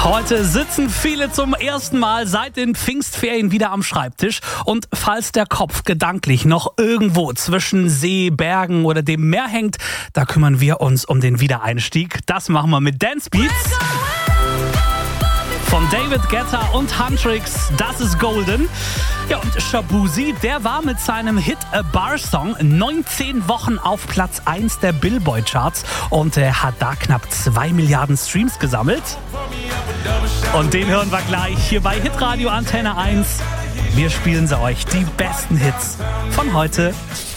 Heute sitzen viele zum ersten Mal seit den Pfingstferien wieder am Schreibtisch. Und falls der Kopf gedanklich noch irgendwo zwischen See, Bergen oder dem Meer hängt, da kümmern wir uns um den Wiedereinstieg. Das machen wir mit Dance Beats von David Guetta und Huntrix. Das ist Golden. Ja, und Shaboozey, der war mit seinem Hit A Bar Song 19 Wochen auf Platz 1 der Billboard-Charts und er hat da knapp 2 Milliarden Streams gesammelt. Und den hören wir gleich hier bei Hitradio Antenne 1. Wir spielen sie euch, die besten Hits von heute.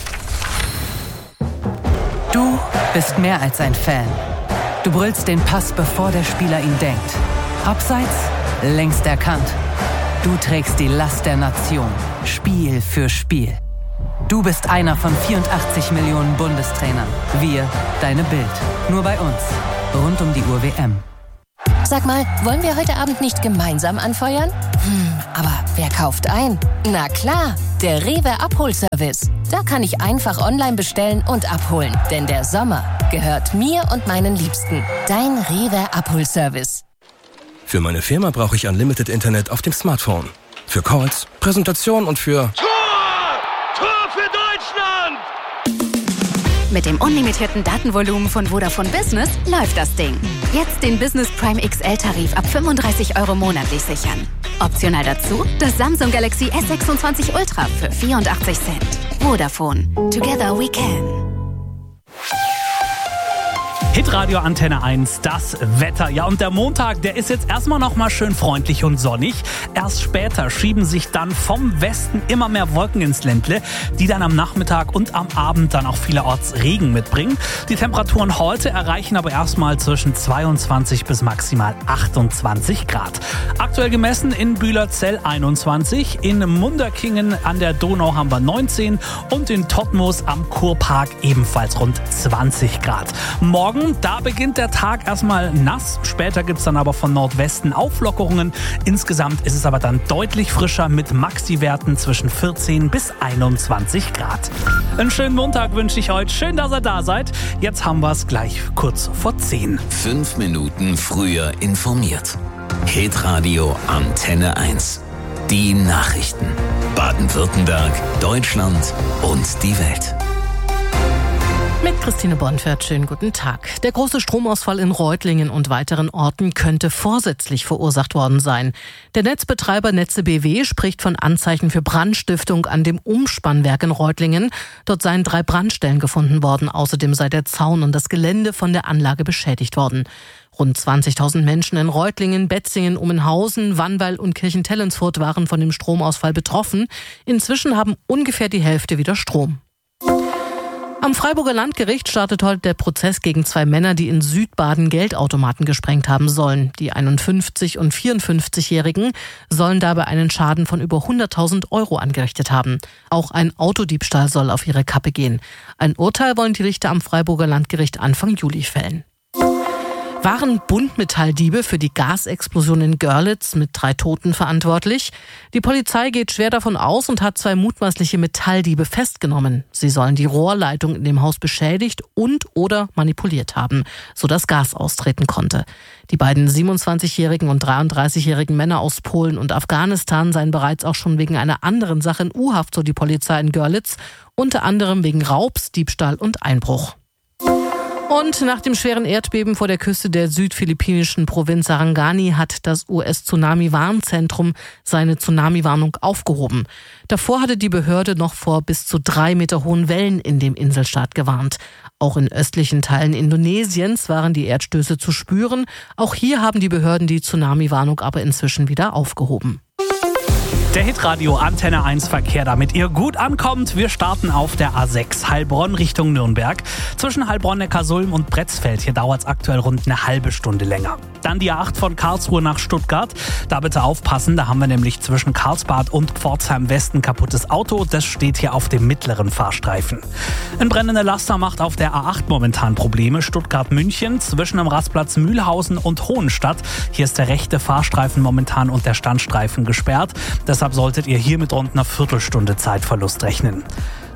Du bist mehr als ein Fan. Du brüllst den Pass, bevor der Spieler ihn denkt. Abseits, längst erkannt. Du trägst die Last der Nation, Spiel für Spiel. Du bist einer von 84 Millionen Bundestrainern. Wir, deine Bild. Nur bei uns. Rund um die Uhr WM. Sag mal, wollen wir heute Abend nicht gemeinsam anfeuern? Aber wer kauft ein? Na klar, der Rewe Abholservice. Da kann ich einfach online bestellen und abholen. Denn der Sommer gehört mir und meinen Liebsten. Dein Rewe Abholservice. Für meine Firma brauche ich Unlimited Internet auf dem Smartphone. Für Calls, Präsentation und für... Tor für Deutschland! Mit dem unlimitierten Datenvolumen von Vodafone Business läuft das Ding. Jetzt den Business Prime XL-Tarif ab 35 € monatlich sichern. Optional dazu das Samsung Galaxy S26 Ultra für 84 Cent. Vodafone. Together we can. Hitradio Antenne 1, das Wetter. Ja, und der Montag, der ist jetzt erstmal noch mal schön freundlich und sonnig. Erst später schieben sich dann vom Westen immer mehr Wolken ins Ländle, die dann am Nachmittag und am Abend dann auch vielerorts Regen mitbringen. Die Temperaturen heute erreichen aber erstmal zwischen 22 bis maximal 28 Grad. Aktuell gemessen in Bühlerzell 21, in Munderkingen an der Donau haben wir 19 und in Todtmoos am Kurpark ebenfalls rund 20 Grad. Morgen, da beginnt der Tag erstmal nass. Später gibt es dann aber von Nordwesten Auflockerungen. Insgesamt ist es aber dann deutlich frischer mit Maxi-Werten zwischen 14 bis 21 Grad. Einen schönen Montag wünsche ich euch. Schön, dass ihr da seid. Jetzt haben wir es gleich kurz vor 10. 5 Minuten früher informiert. Hitradio Antenne 1. Die Nachrichten. Baden-Württemberg, Deutschland und die Welt. Mit Christine Bonfert, schönen guten Tag. Der große Stromausfall in Reutlingen und weiteren Orten könnte vorsätzlich verursacht worden sein. Der Netzbetreiber Netze BW spricht von Anzeichen für Brandstiftung an dem Umspannwerk in Reutlingen. Dort seien 3 Brandstellen gefunden worden. Außerdem sei der Zaun und das Gelände von der Anlage beschädigt worden. Rund 20.000 Menschen in Reutlingen, Betzingen, Ummenhausen, Wannweil und Kirchentellensfurt waren von dem Stromausfall betroffen. Inzwischen haben ungefähr die Hälfte wieder Strom. Am Freiburger Landgericht startet heute der Prozess gegen 2 Männer, die in Südbaden Geldautomaten gesprengt haben sollen. Die 51- und 54-Jährigen sollen dabei einen Schaden von über 100.000 € angerichtet haben. Auch ein Autodiebstahl soll auf ihre Kappe gehen. Ein Urteil wollen die Richter am Freiburger Landgericht Anfang Juli fällen. Waren Buntmetalldiebe für die Gasexplosion in Görlitz mit 3 Toten verantwortlich? Die Polizei geht schwer davon aus und hat 2 mutmaßliche Metalldiebe festgenommen. Sie sollen die Rohrleitung in dem Haus beschädigt und/oder manipuliert haben, sodass Gas austreten konnte. Die beiden 27-jährigen und 33-jährigen Männer aus Polen und Afghanistan seien bereits auch schon wegen einer anderen Sache in U-Haft, so die Polizei in Görlitz, unter anderem wegen Raubs, Diebstahl und Einbruch. Und nach dem schweren Erdbeben vor der Küste der südphilippinischen Provinz Sarangani hat das US-Tsunami-Warnzentrum seine Tsunami-Warnung aufgehoben. Davor hatte die Behörde noch vor bis zu 3 Meter hohen Wellen in dem Inselstaat gewarnt. Auch in östlichen Teilen Indonesiens waren die Erdstöße zu spüren. Auch hier haben die Behörden die Tsunami-Warnung aber inzwischen wieder aufgehoben. Der Hitradio Antenne 1 Verkehr, damit ihr gut ankommt. Wir starten auf der A6 Heilbronn Richtung Nürnberg. Zwischen Heilbronn-Neckarsulm und Bretzfeld. Hier dauert es aktuell rund eine halbe Stunde länger. Dann die A8 von Karlsruhe nach Stuttgart. Da bitte aufpassen, da haben wir nämlich zwischen Karlsbad und Pforzheim West ein kaputtes Auto. Das steht hier auf dem mittleren Fahrstreifen. Ein brennender Laster macht auf der A8 momentan Probleme. Stuttgart-München zwischen dem Rastplatz Mühlhausen und Hohenstadt. Hier ist der rechte Fahrstreifen momentan und der Standstreifen gesperrt. Deshalb solltet ihr hier mit rund einer Viertelstunde Zeitverlust rechnen.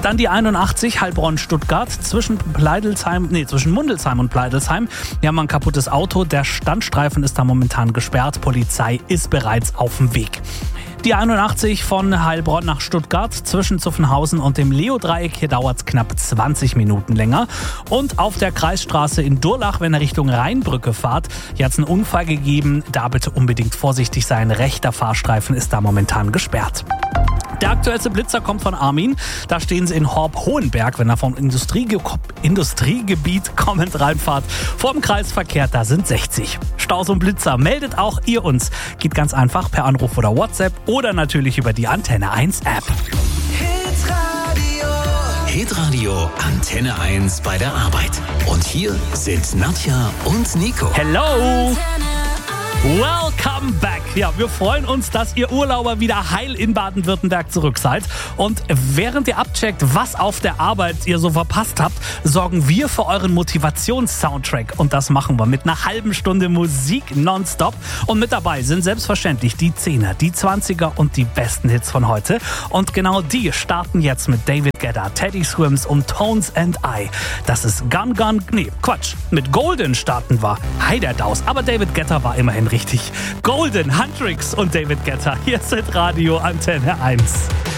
Dann die 81 Heilbronn-Stuttgart zwischen Mundelsheim und Pleidelsheim. Wir haben ein kaputtes Auto. Der Standstreifen ist da momentan gesperrt. Polizei ist bereits auf dem Weg. Die 81 von Heilbronn nach Stuttgart zwischen Zuffenhausen und dem Leo-Dreieck. Hier dauert es knapp 20 Minuten länger. Und auf der Kreisstraße in Durlach, wenn ihr Richtung Rheinbrücke fahrt, hier hat es einen Unfall gegeben. Da bitte unbedingt vorsichtig sein. Rechter Fahrstreifen ist da momentan gesperrt. Der aktuellste Blitzer kommt von Armin. Da stehen sie in Horb-Hohenberg, wenn er vom Industriegebiet kommend reinfahrt. Vorm Kreisverkehr, da sind 60. Staus und Blitzer, meldet auch ihr uns. Geht ganz einfach per Anruf oder WhatsApp oder natürlich über die Antenne 1 App. Hitradio Antenne 1 bei der Arbeit. Und hier sind Nadja und Nico. Hello! Welcome back. Ja, wir freuen uns, dass ihr Urlauber wieder heil in Baden-Württemberg zurück seid. Und während ihr abcheckt, was auf der Arbeit ihr so verpasst habt, sorgen wir für euren Motivations-Soundtrack. Und das machen wir mit einer halben Stunde Musik nonstop. Und mit dabei sind selbstverständlich die 10er, die 20er und die besten Hits von heute. Und genau die starten jetzt mit David Guetta, Teddy Swims und Tones and I. Das ist mit Golden starten wir Heiderdaus. Aber David Guetta war immerhin richtig. Golden, Huntrix und David Guetta. Hier ist Radio Antenne 1.